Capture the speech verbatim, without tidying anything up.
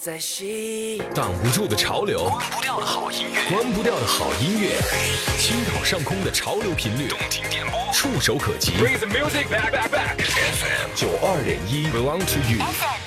在洗， 挡不住的潮流， 关不掉的好音乐， 关不掉的好音乐，青岛上空的潮流频率， 动听点播， 触手可及。 Bring the music back, back, back. F M 九二点一 belong to you。